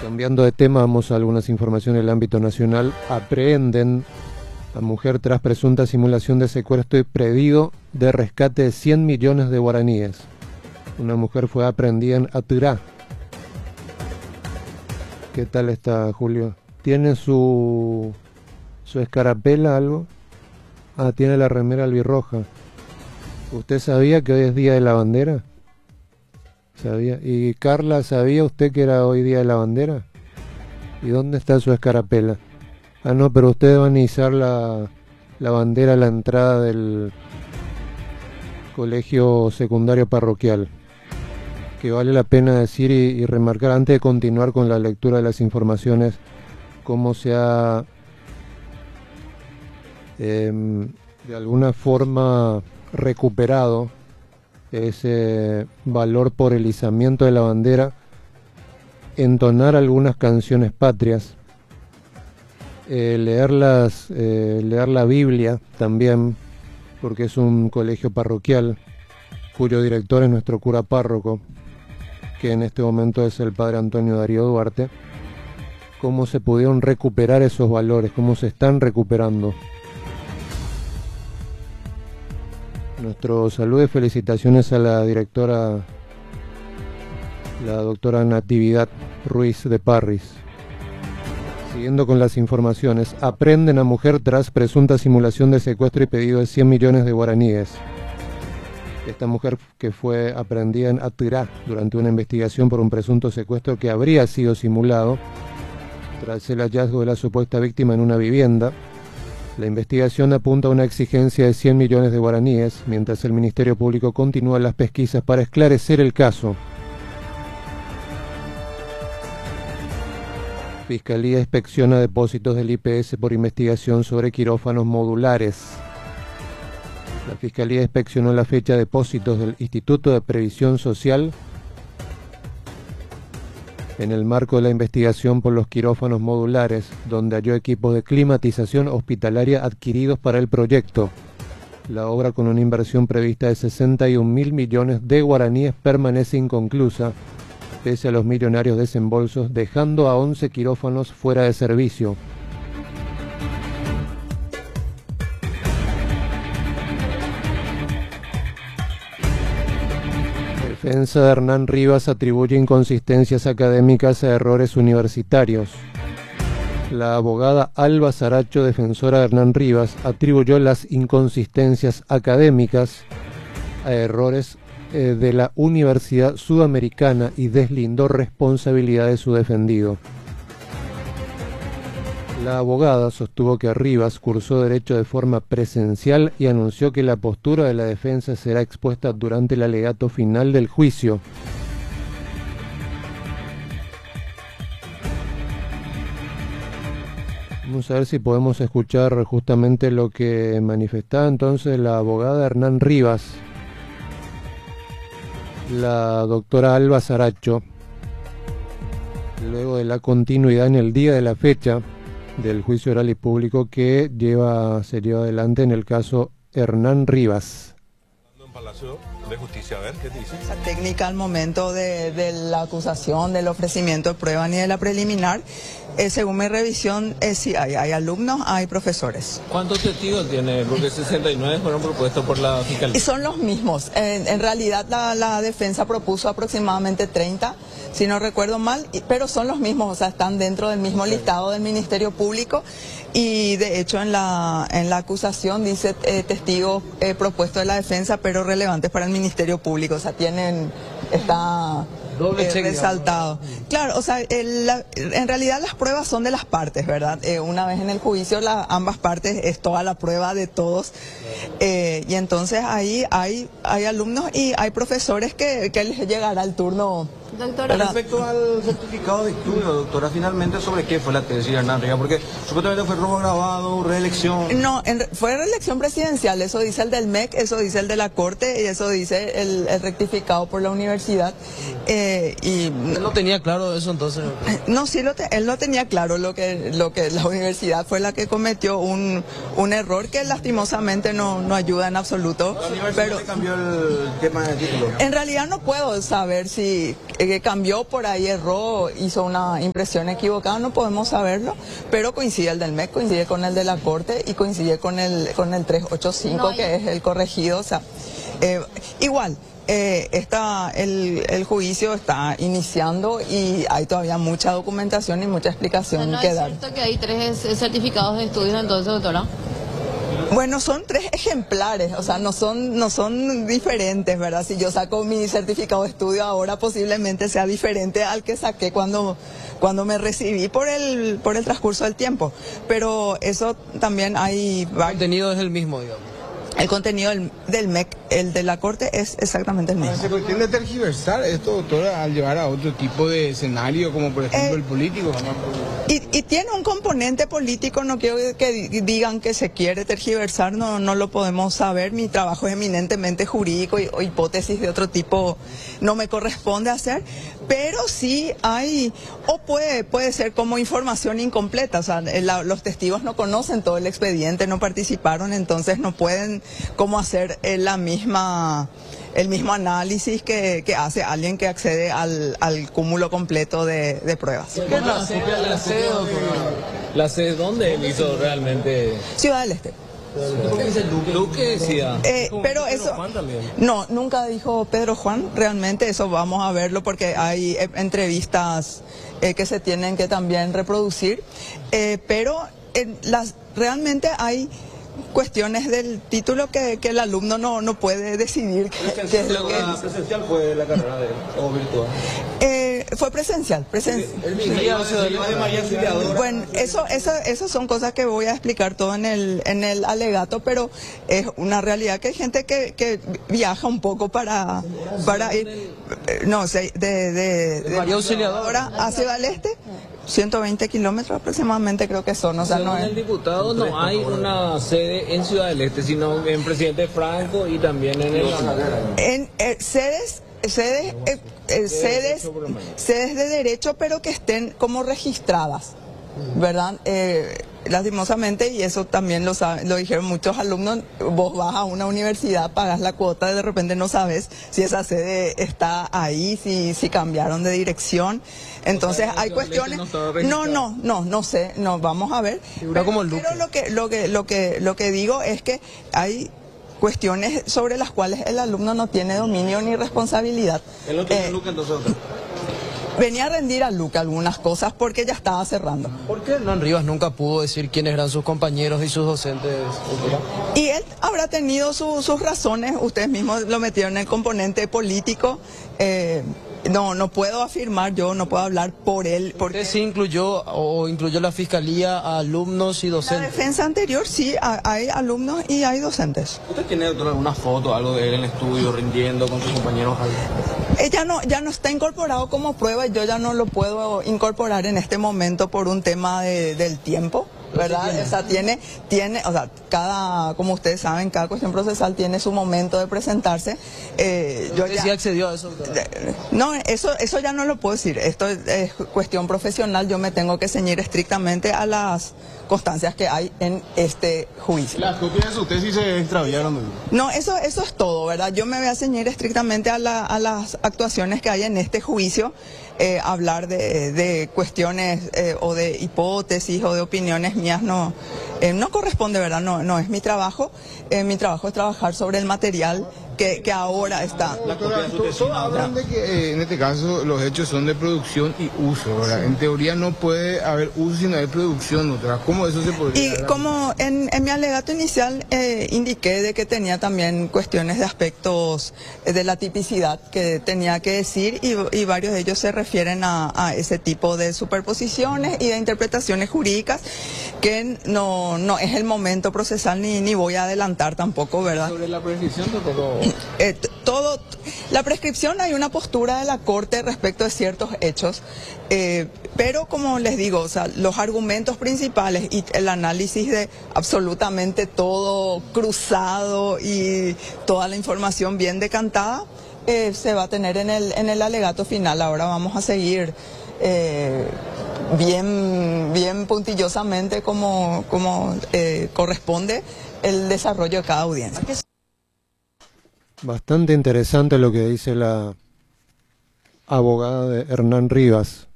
Cambiando de tema, vamos a algunas informaciones del ámbito nacional. Aprehenden a mujer tras presunta simulación de secuestro y pedido de rescate de 100 millones de guaraníes. Una mujer fue aprehendida en Aturá. ¿Qué tal está, Julio? ¿Tiene su escarapela algo? Ah, tiene la remera albirroja. ¿Usted sabía que hoy es Día de la Bandera? ¿Sabía? ¿Y Carla, sabía usted que era hoy Día de la Bandera? ¿Y dónde está su escarapela? Ah, no, pero ustedes van a izar la bandera a la entrada del colegio secundario parroquial. Que vale la pena decir y remarcar, antes de continuar con la lectura de las informaciones, cómo se ha de alguna forma recuperado ese valor por el izamiento de la bandera, entonar algunas canciones patrias, leer la Biblia también, porque es un colegio parroquial cuyo director es nuestro cura párroco, que en este momento es el padre Antonio Darío Duarte. Cómo se pudieron recuperar esos valores, cómo se están recuperando. Nuestro saludo y felicitaciones a la directora, la doctora Natividad Ruiz de Parris. Siguiendo con las informaciones, aprenden a mujer tras presunta simulación de secuestro y pedido de 100 millones de guaraníes. Esta mujer, que fue aprehendida en Aturá durante una investigación por un presunto secuestro que habría sido simulado, tras el hallazgo de la supuesta víctima en una vivienda. La investigación apunta a una exigencia de 100 millones de guaraníes, mientras el Ministerio Público continúa las pesquisas para esclarecer el caso. Fiscalía inspecciona depósitos del IPS por investigación sobre quirófanos modulares. La Fiscalía inspeccionó la fecha de depósitos del Instituto de Previsión Social en el marco de la investigación por los quirófanos modulares, donde halló equipos de climatización hospitalaria adquiridos para el proyecto. La obra, con una inversión prevista de 61.000 millones de guaraníes, permanece inconclusa, pese a los millonarios desembolsos, dejando a 11 quirófanos fuera de servicio. La defensa de Hernán Rivas atribuye inconsistencias académicas a errores universitarios. La abogada Alba Saracho, defensora de Hernán Rivas, atribuyó las inconsistencias académicas a errores de la Universidad Sudamericana y deslindó responsabilidad de su defendido. La abogada sostuvo que Rivas cursó Derecho de forma presencial y anunció que la postura de la defensa será expuesta durante el alegato final del juicio. Vamos a ver si podemos escuchar justamente lo que manifestaba entonces la abogada Hernán Rivas, la doctora Alba Saracho, luego de la continuidad en el día de la fecha del juicio oral y público que se lleva adelante en el caso Hernán Rivas. En Palacio de Justicia, a ver qué dice. Esa técnica al momento de la acusación, del ofrecimiento de prueba ni de la preliminar, según mi revisión, sí hay alumnos, hay profesores. ¿Cuántos testigos tiene? Porque 69 fueron propuestos por la Fiscalía. Y son los mismos. En realidad la defensa propuso aproximadamente 30, si no recuerdo mal, pero son los mismos, o sea, están dentro del mismo listado del Ministerio Público. Y de hecho en la acusación dice testigos propuestos de la defensa, pero relevantes para el Ministerio Público, o sea, está doble cheque, resaltado. Claro, o sea, en realidad las pruebas son de las partes, ¿verdad? Una vez en el juicio, ambas partes es toda la prueba de todos. Y entonces ahí hay alumnos y hay profesores que les llegará el turno. Doctora, respecto al certificado de estudio, doctora, finalmente, ¿sobre qué fue la tesis de Hernán Rivas? Porque supuestamente fue robo agravado, reelección. No, fue reelección presidencial, eso dice el del MEC, eso dice el de la Corte y eso dice el rectificado por la universidad. ¿Él no tenía claro eso entonces? No, sí, él no tenía claro lo que la universidad fue la que cometió un error que lastimosamente no ayuda en absoluto. ¿La universidad cambió el tema de título? En realidad no puedo saber si que cambió por ahí, erró, hizo una impresión equivocada, no podemos saberlo, pero coincide el del MEC, coincide con el de la Corte y coincide con el 385, que es el corregido, o sea, igual. El juicio está iniciando y hay todavía mucha documentación y mucha explicación ¿No que es dar. cierto que hay 3 certificados de estudio entonces, doctora? Bueno, son 3 ejemplares, o sea, no son diferentes, ¿verdad? Si yo saco mi certificado de estudio ahora, posiblemente sea diferente al que saqué cuando me recibí por el transcurso del tiempo. Pero eso también hay... El contenido es el mismo, digamos. El contenido del MEC, el de la Corte, es exactamente el mismo. ¿Se pretende tergiversar esto, doctora, al llevar a otro tipo de escenario, como por ejemplo el político? Y tiene un componente político, no quiero que digan que se quiere tergiversar, no lo podemos saber. Mi trabajo es eminentemente jurídico o hipótesis de otro tipo no me corresponde hacer, pero sí hay, o puede ser como información incompleta, o sea, los testigos no conocen todo el expediente, no participaron, entonces no pueden como hacer el mismo análisis que hace alguien que accede al cúmulo completo de pruebas. ¿Qué es la sede dónde él hizo realmente? Ciudad del Este. Duque decía. Pero eso no, nunca dijo Pedro Juan, realmente eso vamos a verlo porque hay entrevistas que se tienen que también reproducir, pero realmente hay cuestiones del título que el alumno no puede decidir qué es lo que es. ¿Presencial fue la carrera de él o virtual? Fue presencial. Bueno, eso son cosas que voy a explicar todo en el alegato, pero es una realidad que hay gente que viaja un poco para ir, no sé, de María Auxiliadora a Ciudad del Este. 120 kilómetros aproximadamente creo que son, o sea, según no es... el diputado no hay una sede en Ciudad del Este, sino en Presidente Franco y también en el... sedes de derecho, pero que estén como registradas, ¿verdad? Lastimosamente, y eso también lo dijeron muchos alumnos, vos vas a una universidad, pagas la cuota y de repente no sabes si esa sede está ahí, si cambiaron de dirección. Entonces hay cuestiones... No sé, no, vamos a ver. Pero lo que digo es que hay cuestiones sobre las cuales el alumno no tiene dominio ni responsabilidad. ¿Él no tiene Luca entonces? Venía a rendir a Luca algunas cosas porque ya estaba cerrando. ¿Por qué Hernán Rivas nunca pudo decir quiénes eran sus compañeros y sus docentes? Y él habrá tenido sus razones, ustedes mismos lo metieron en el componente político. No puedo afirmar, yo no puedo hablar por él. Porque ¿Usted sí incluyó la fiscalía a alumnos y docentes? La defensa anterior sí, hay alumnos y hay docentes. ¿Usted tiene, doctor, alguna foto, algo de él en el estudio rindiendo con sus compañeros? Ya no está incorporado como prueba, yo ya no lo puedo incorporar en este momento por un tema del tiempo, ¿verdad? O sea, o sea, como ustedes saben, cada cuestión procesal tiene su momento de presentarse. ¿Usted sí accedió a eso, doctora? No, eso ya no lo puedo decir. Esto es cuestión profesional, yo me tengo que ceñir estrictamente a las constancias que hay en este juicio. ¿Las copias de su tesis se extraviaron? No, eso es todo, ¿verdad? Yo me voy a ceñir estrictamente a las actuaciones que hay en este juicio. Hablar de cuestiones o de hipótesis o de opiniones mías no corresponde, ¿verdad? No es mi trabajo. Mi trabajo es trabajar sobre el material que ahora está. Doctora, todos hablan de que en este caso los hechos son de producción y uso, ¿verdad? En teoría no puede haber uso si no hay producción, doctora. ¿Cómo eso se podría? Y como en mi alegato inicial indiqué de que tenía también cuestiones de aspectos de la tipicidad que tenía que decir y varios de ellos se refieren a ese tipo de superposiciones y de interpretaciones jurídicas que no es el momento procesal ni voy a adelantar tampoco, ¿verdad? Sobre la prescripción, doctor. La prescripción, hay una postura de la Corte respecto de ciertos hechos, pero como les digo, o sea, los argumentos principales y el análisis de absolutamente todo cruzado y toda la información bien decantada se va a tener en el alegato final. Ahora vamos a seguir bien puntillosamente como corresponde el desarrollo de cada audiencia. Bastante interesante lo que dice la abogada de Hernán Rivas.